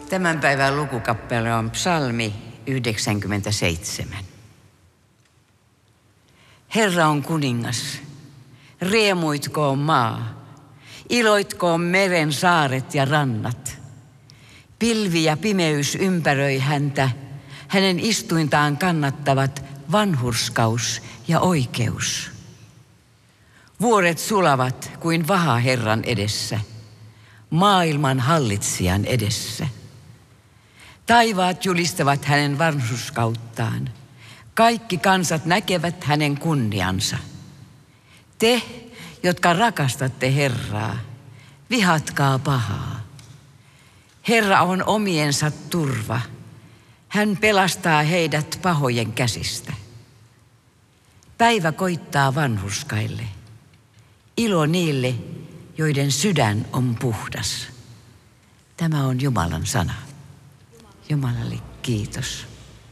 Tämän päivän lukukappale on psalmi 97. Herra on kuningas, riemuitkoon maa, iloitkoon meren saaret ja rannat. Pilvi ja pimeys ympäröi häntä, hänen istuintaan kannattavat vanhurskaus ja oikeus. Vuoret sulavat kuin vaha Herran edessä, maailman hallitsijan edessä. Taivaat julistavat hänen vanhurskauttaan. Kaikki kansat näkevät hänen kunniansa. Te, jotka rakastatte Herraa, vihatkaa pahaa. Herra on omiensa turva. Hän pelastaa heidät pahojen käsistä. Päivä koittaa vanhurskaille. Ilo niille, joiden sydän on puhdas. Tämä on Jumalan sana. Jumalalle kiitos.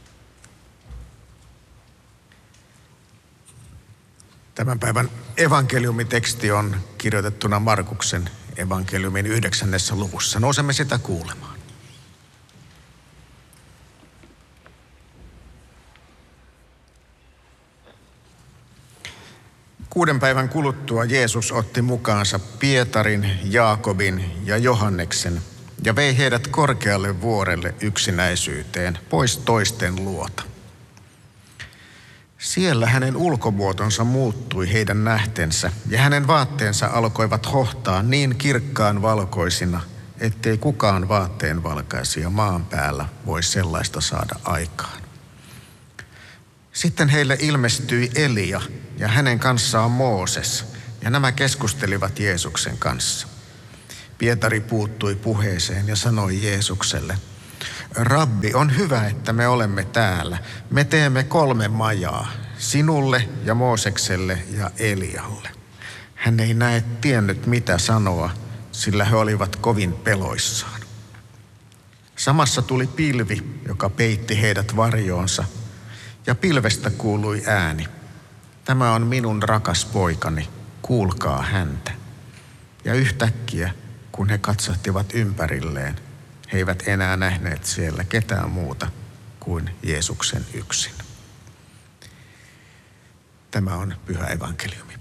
Tämän päivän evankeliumiteksti on kirjoitettuna Markuksen evankeliumin 9. luvussa. Nousemme sitä kuulemaan. Kuuden päivän kuluttua Jeesus otti mukaansa Pietarin, Jaakobin ja Johanneksen ja vei heidät korkealle vuorelle yksinäisyyteen pois toisten luota. Siellä hänen ulkomuotonsa muuttui heidän nähtensä ja hänen vaatteensa alkoivat hohtaa niin kirkkaan valkoisina, ettei kukaan vaatteenvalkaisija maan päällä voi sellaista saada aikaan. Sitten heille ilmestyi Elia ja hänen kanssaan Mooses, ja nämä keskustelivat Jeesuksen kanssa. Pietari puuttui puheeseen ja sanoi Jeesukselle: Rabbi, on hyvä, että me olemme täällä. Me teemme 3 majaa, sinulle ja Moosekselle ja Elialle. Hän ei tiennyt mitä sanoa, sillä he olivat kovin peloissaan. Samassa tuli pilvi, joka peitti heidät varjoonsa, ja pilvestä kuului ääni: Tämä on minun rakas poikani, kuulkaa häntä. Ja yhtäkkiä, kun he katsahtivat ympärilleen, he eivät enää nähneet siellä ketään muuta kuin Jeesuksen yksin. Tämä on pyhä evankeliumi.